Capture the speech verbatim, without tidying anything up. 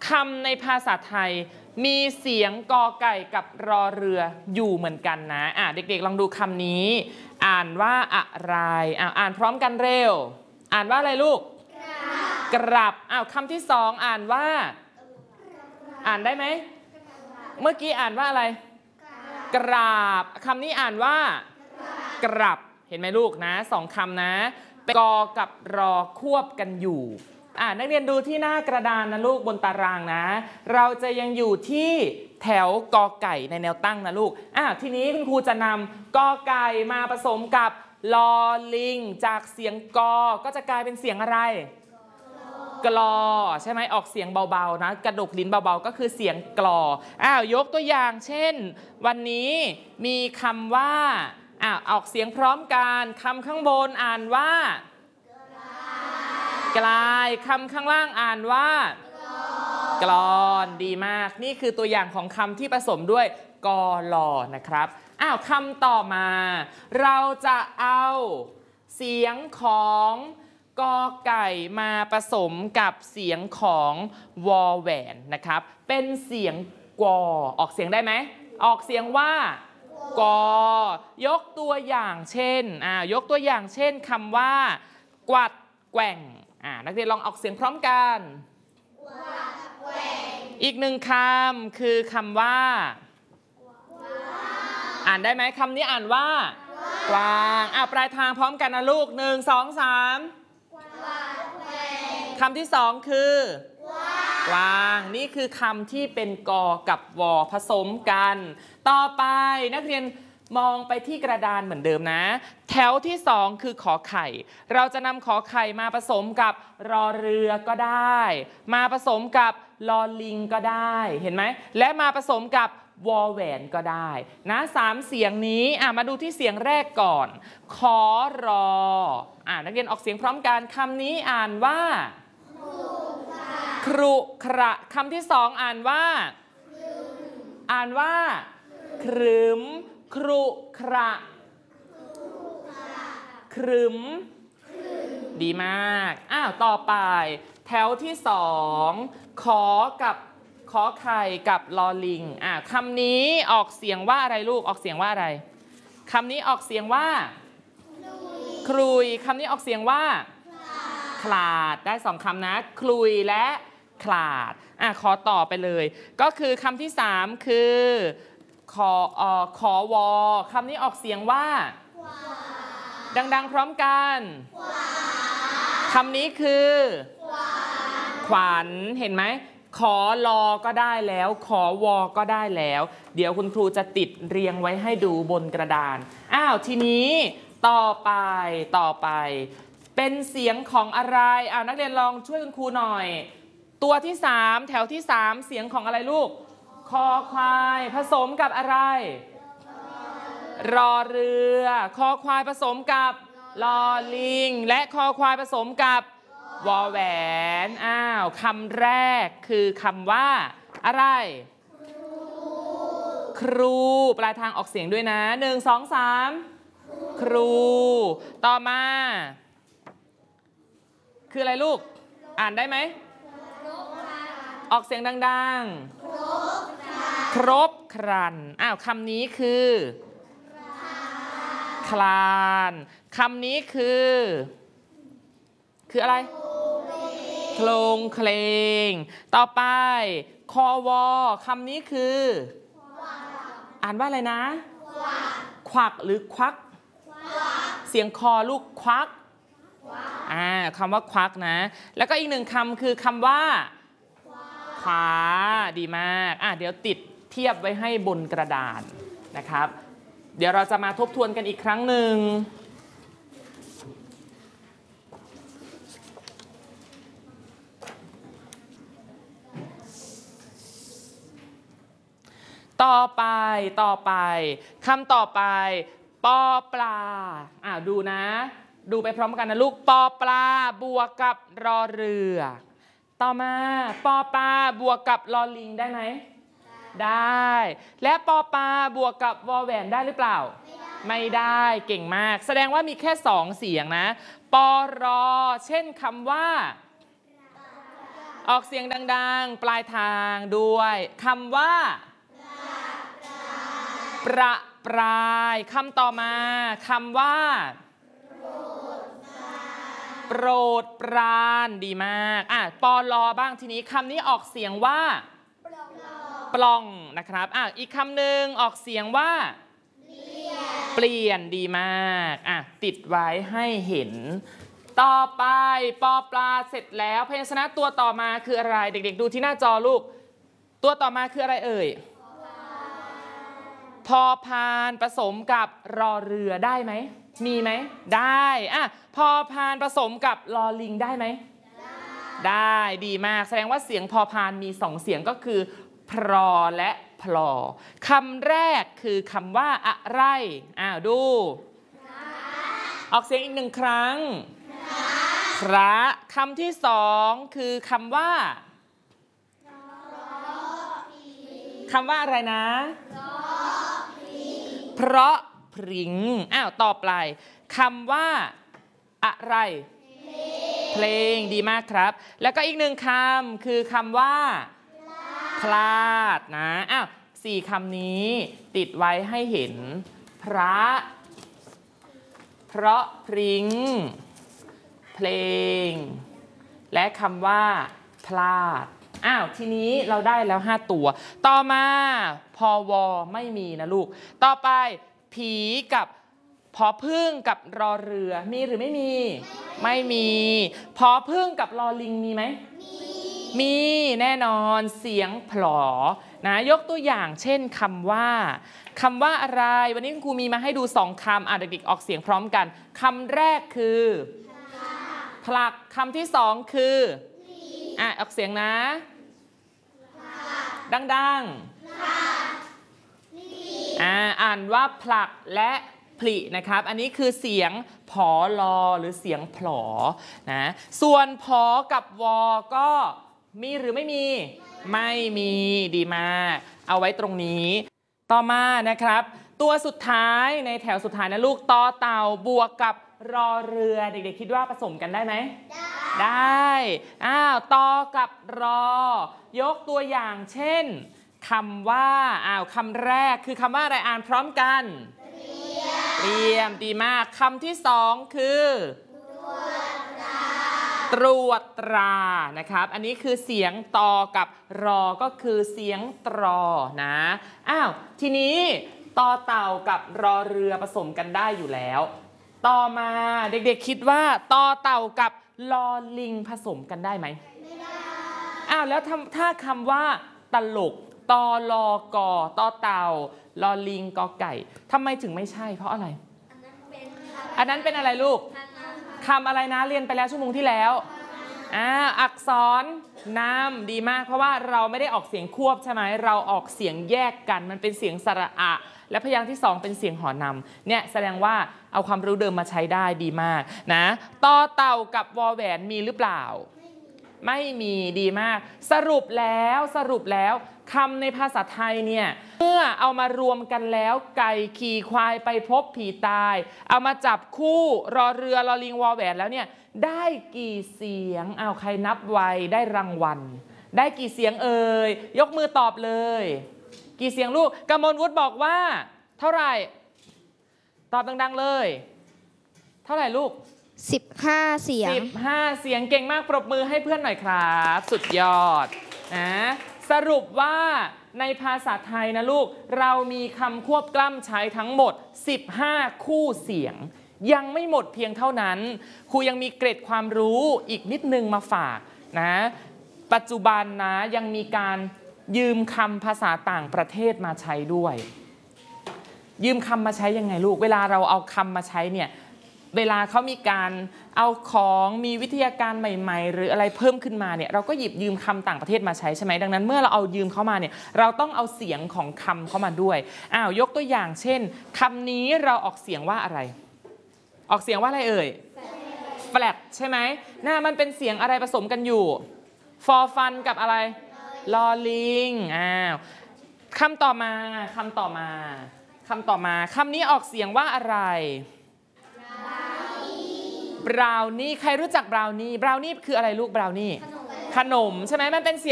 คำในภาษาไทยมีเสียงกอไก่กับรอเรืออยู่เหมือนกันนะอ่ะเด็กๆลองดูคำนี้อ่านว่าอะไรอ่ะอ่านพร้อมกันเร็วอ่านว่าอะไรลูกกรับอ้าวคำที่สองอ่านว่าอ่านได้ไหมเมื่อกี้อ่านว่าอะไรกราบคำนี้อ่านว่ากรับเห็นไหมลูกนะสองคำนะกอกับรอควบกันอยู่อ่านักเรียนดูที่หน้ากระดานนะลูกบนตารางนะเราจะยังอยู่ที่แถวกอไก่ในแนวตั้งนะลูกอ่าทีนี้คุณครูจะนำกอไก่มาผสมกับลอลิงจากเสียงกอก็จะกลายเป็นเสียงอะไรกลอใช่ไหมออกเสียงเบาๆนะกระดกลิ้นเบาๆก็คือเสียงกลออ้าวยกตัวอย่างเช่นวันนี้มีคำว่าอ่าออกเสียงพร้อมกันคำข้างบนอ่านว่ากลายคำข้างล่างอ่านว่ากลอนดีมากนี่คือตัวอย่างของคำที่ผสมด้วยกอลอนะครับอ้าวคำต่อมาเราจะเอาเสียงของกอไก่มาผสมกับเสียงของวอแหวนนะครับเป็นเสียงกอออกเสียงได้ไหมออกเสียงว่ากอยกตัวอย่างเช่นอ่ายกตัวอย่างเช่นคำว่ากวัดแกว่งอ่านักเรียนลองออกเสียงพร้อมกันกวัดแกว่งอีกหนึ่งคำคือคำว่าอ่านได้ไหมคำนี้อ่านว่ากวางอ่าปลายทางพร้อมกันนะลูกหนึ่งสองสามคำที่สองคือกวางนี่คือคำที่เป็นกอกับวอผสมกันต่อไปนักเรียนมองไปที่กระดานเหมือนเดิมนะแถวที่สองคือขอไข่เราจะนำขอไข่มาผสมกับรอเรือก็ได้มาผสมกับลอลิงก็ได้เห็นไหมและมาผสมกับวอแหวนก็ได้นะสามเสียงนี้อ่ะมาดูที่เสียงแรกก่อนขอรออ่ะนักเรียนออกเสียงพร้อมกันคำนี้อ่านว่าครุขระคำที่สองอ่านว่าอ่านว่าครึมครุขระครึมดีมากอ้าวต่อไปแถวที่สองขอกับขอไข่กับลอลิงอ่ะคำนี้ออกเสียงว่าอะไรลูกออกเสียงว่าอะไรคำนี้ออกเสียงว่าครุยคำนี้ออกเสียงว่าคลาดได้สองคำนะคลุยและคลาดอ่ะขอต่อไปเลยก็คือคำที่สามคือขอเอ่อขอวอคำนี้ออกเสียงว่าดังๆพร้อมกันคำนี้คือขวัญเห็นไหมขอรอก็ได้แล้วขอวอก็ได้แล้วเดี๋ยวคุณครูจะติดเรียงไว้ให้ดูบนกระดานอ้าวทีนี้ต่อไปต่อไปเป็นเสียงของอะไรอ้าวนักเรียนลองช่วยคุณครูหน่อยตัวที่สามแถวที่สามเสียงของอะไรลูกคอควายผสมกับอะไรรอเรือคอควายผสมกับลอลิงและคอควายผสมกับวอแหวนอ้าวคำแรกคือคำว่าอะไรครูปลายทางออกเสียงด้วยนะหนึ่งสองสามครูต่อมาคืออะไรลูกอ่านได้ไหมออกเสียงดังๆครบครันอ้าวคำนี้คือคลานคำนี้คือคืออะไรโคลงเคลงต่อไปคอวอคำนี้คืออ่านว่าอะไรนะควักหรือควักเสียงคอลูกควักอ่าคำว่าควักนะแล้วก็อีกหนึ่งคำคือคำว่าขวาดีมากอ่ะเดี๋ยวติดเทียบไว้ให้บนกระดานนะครับเดี๋ยวเราจะมาทบทวนกันอีกครั้งหนึ่งต่อไปต่อไปคำต่อไปปอปลาอ่าดูนะดูไปพร้อมกันนะลูกปอปลาบวกกับรอเรือต่อมาปอปลาบวกกับลอลิงได้ไหมได้และปอปลาบวกกับวอแหวนได้หรือเปล่าไม่ได้เก่งมากแสดงว่ามีแค่สองเสียงนะปอรอเช่นคำว่าออกเสียงดังๆปลายทางด้วยคำว่าประปรายคำต่อมาคำว่าโปรดปรานดีมากอ่ะปอลอบ้างทีนี้คำนี้ออกเสียงว่าปล่องนะครับอ่ะอีกคำหนึ่งออกเสียงว่าเปลี่ยนดีมากอ่ะติดไว้ให้เห็นต่อไปปอปลาเสร็จแล้วพยัญชนะตัวต่อมาคืออะไรเด็กๆดูที่หน้าจอลูกตัวต่อมาคืออะไรเอ่ยพอพานผสมกับรอเรือได้ไหมมีไหมได้อ่ะพอพานผสมกับลอลิงได้ไหมได้ดีมากแสดงว่าเสียงพอพานมีสองเสียงก็คือพรอและพลอคำแรกคือคำว่าอะไรอ้าวดูออกเสียงอีกหนึ่งครั้งพระคำที่สองคือคำว่าคำว่าอะไรนะเพราะพริ้งอ้าวต่อไปคำว่าอะไรเพลงดีมากครับแล้วก็อีกหนึ่งคำคือคำว่าพลาดนะอ้าวสี่คำนี้ติดไว้ให้เห็นพระเพราะพริ้งเพลงและคำว่าพลาดอ้าวทีนี้เราได้แล้วห้าตัวต่อมาพอวอไม่มีนะลูกต่อไปผีกับพอพึ่งกับรอเรือมีหรือไม่มีไม่มีพอพึ่งกับรอลิงมีไหมมีแน่นอนเสียงผลอนะยกตัวอย่างเช่นคำว่าคำว่าอะไรวันนี้คุณครูมีมาให้ดูสองคำอ่ะเด็กๆออกเสียงพร้อมกันคำแรกคือผลักคำที่สองคืออ่ะออกเสียงนะดังๆอ่าอ่านว่าผลักและผลินะครับอันนี้คือเสียงผอลอหรือเสียงผลอนะส่วนพอกับวอก็มีหรือไม่มีไม่มีดีมากเอาไว้ตรงนี้ต่อมานะครับตัวสุดท้ายในแถวสุดท้ายนะลูกต่อเต่าบวกกับรอเรือเด็กๆคิดว่าผสมกันได้ไหมได้ได้อ้าวต่อกับรอยกตัวอย่างเช่นคำว่าอ้าวคำแรกคือคำว่าอะไรอ่านพร้อมกันเตรียมดีมากคำที่สองคือตรวจตรานะครับอันนี้คือเสียงต่อกับรอก็คือเสียงตรอนะอ้าวทีนี้ต่อเต่ากับรอเรือผสมกันได้อยู่แล้วต่อมาเด็กๆคิดว่าต่อเต่ากับลอลิงผสมกันได้ไหมไม่ได้อ้าวแล้วถ้าคำว่าตลกตอลอกอต่อเต่าลอลิงกอไก่ทำไมถึงไม่ใช่เพราะอะไรอันนั้นเป็นอะไรลูกคำอะไรนะเรียนไปแล้วชั่วโมงที่แล้วอ่าอักษรนามดีมากเพราะว่าเราไม่ได้ออกเสียงควบใช่ไหมเราออกเสียงแยกกันมันเป็นเสียงสระอะและพยางค์ที่สองเป็นเสียงหอนำเนี่ยแสดงว่าเอาความรู้เดิมมาใช้ได้ดีมากนะต่อเต่ากับวอแหวนมีหรือเปล่าไม่มีดีมากสรุปแล้วสรุปแล้วคำในภาษาไทยเนี่ยเมื่อเอามารวมกันแล้วไก่ขี่ควายไปพบผีตายเอามาจับคู่รอเรือรอลิงวอแหวนแล้วเนี่ยได้กี่เสียงเอาใครนับไวได้รางวัลได้กี่เสียงเอ่ยยกมือตอบเลยกี่เสียงลูกกมลวุฒิบอกว่าเท่าไหร่ตอบดังๆเลยเท่าไหร่ลูกสิบห้าเสียงสิบห้าเสียงเก่งมากปรบมือให้เพื่อนหน่อยครับสุดยอดนะสรุปว่าในภาษาไทยนะลูกเรามีคำควบกล้ำใช้ทั้งหมดสิบห้าคู่เสียงยังไม่หมดเพียงเท่านั้นครูยังมีเกร็ดความรู้อีกนิดนึงมาฝากนะปัจจุบันนะยังมีการยืมคำภาษาต่างประเทศมาใช้ด้วยยืมคำมาใช้ยังไงลูกเวลาเราเอาคำมาใช้เนี่ยเวลาเขามีการเอาของมีวิทยาการใหม่ๆหรืออะไรเพิ่มขึ้นมาเนี่ยเราก็หยิบยืมคำต่างประเทศมาใช้ใช่ไหมดังนั้นเมื่อเราเอายืมเข้ามาเนี่ยเราต้องเอาเสียงของคำเข้ามาด้วยอ้าวยกตัวอย่างเช่นคำนี้เราออกเสียงว่าอะไรออกเสียงว่าอะไรเอ่ยแฟลตใช่ไหมน่ามันเป็นเสียงอะไรผสมกันอยู่ฟอฟันกับอะไรลอลิงอ้าวคำต่อมาคำต่อมาคำต่อมาคำนี้ออกเสียงว่าอะไรบราวนี่ใครรู้จักบราวนี่บราวนี่คืออะไรลูกบราวนี่ขขนมใช่ไหมมันเป็นเสียง